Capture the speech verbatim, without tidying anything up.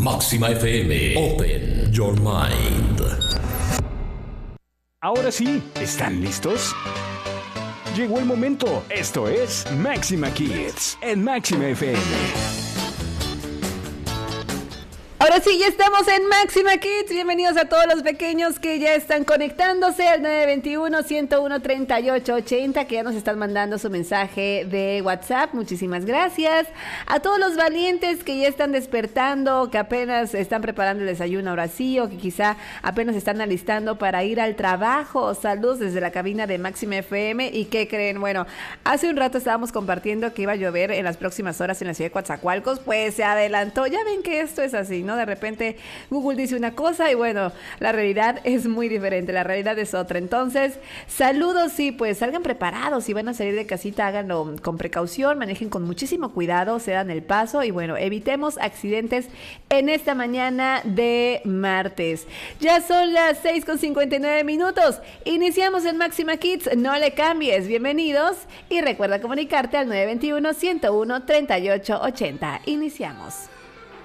Máxima F M. Open your mind. Ahora sí, ¿están listos? Llegó el momento. Esto es Máxima Kids en Máxima F M. Ahora sí, ya estamos en Máxima Kids. Bienvenidos a todos los pequeños que ya están conectándose al nueve dos uno, uno uno, tres ocho ocho cero, que ya nos están mandando su mensaje de WhatsApp. Muchísimas gracias. A todos los valientes que ya están despertando, que apenas están preparando el desayuno ahora sí, o que quizá apenas están alistando para ir al trabajo. Saludos desde la cabina de Máxima F M. ¿Y qué creen? Bueno, hace un rato estábamos compartiendo que iba a llover en las próximas horas en la ciudad de Coatzacoalcos. Pues se adelantó. Ya ven que esto es así, ¿no? De repente Google dice una cosa y bueno, la realidad es muy diferente, la realidad es otra. Entonces, saludos y pues salgan preparados, si van a salir de casita, háganlo con precaución, manejen con muchísimo cuidado, se dan el paso y bueno, evitemos accidentes en esta mañana de martes. Ya son las seis con cincuenta y nueve minutos, iniciamos en Máxima Kids, no le cambies, bienvenidos y recuerda comunicarte al nueve dos uno, uno uno, tres ocho ocho cero. Iniciamos.